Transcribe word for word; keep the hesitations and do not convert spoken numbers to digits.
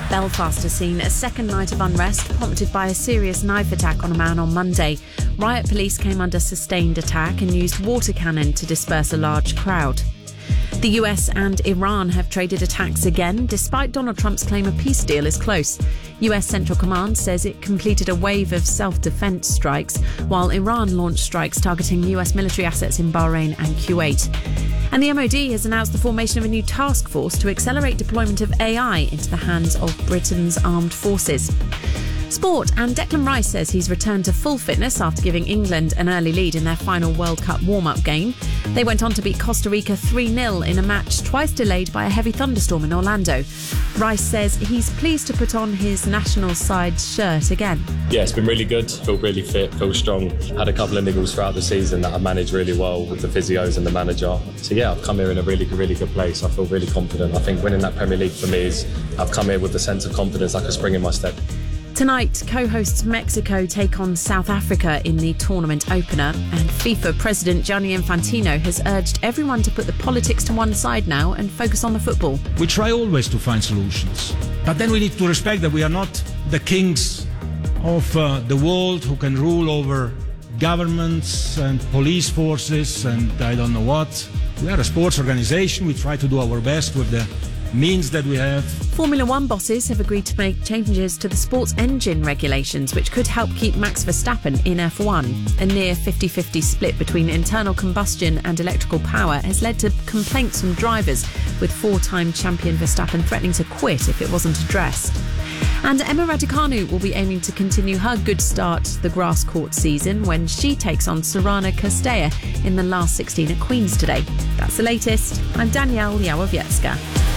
Belfast has seen a second night of unrest prompted by a serious knife attack on a man on Monday. Riot police came under sustained attack and used water cannon to disperse a large crowd. The U S and Iran have traded attacks again, despite Donald Trump's claim a peace deal is close. U S Central Command says it completed a wave of self-defense strikes, while Iran launched strikes targeting U S military assets in Bahrain and Kuwait. And the M O D has announced the formation of a new task force to accelerate deployment of A I into the hands of Britain's armed forces. Sport, and Declan Rice says he's returned to full fitness after giving England an early lead in their final World Cup warm-up game. They went on to beat Costa Rica three nil in a match twice delayed by a heavy thunderstorm in Orlando. Rice says he's pleased to put on his national side shirt again. Yeah, it's been really good. Feel really fit, feel strong. Had a couple of niggles throughout the season that I managed really well with the physios and the manager. So yeah, I've come here in a really, really good place. I feel really confident. I think winning that Premier League for me is I've come here with a sense of confidence like a spring in my step. Tonight, co-hosts Mexico take on South Africa in the tournament opener, and FIFA President Gianni Infantino has urged everyone to put the politics to one side now and focus on the football. We try always to find solutions, but then we need to respect that we are not the kings of uh, the world who can rule over governments and police forces and I don't know what. We are a sports organisation. We try to do our best with the means that we have. Formula One bosses have agreed to make changes to the sports engine regulations, which could help keep Max Verstappen in F one. A near fifty-fifty split between internal combustion and electrical power has led to complaints from drivers, with four-time champion Verstappen threatening to quit if it wasn't addressed. And Emma Raducanu will be aiming to continue her good start to the grass court season when she takes on Sorana Castella in the last sixteen at Queen's today. That's the latest. I'm Danielle Yawowiecka.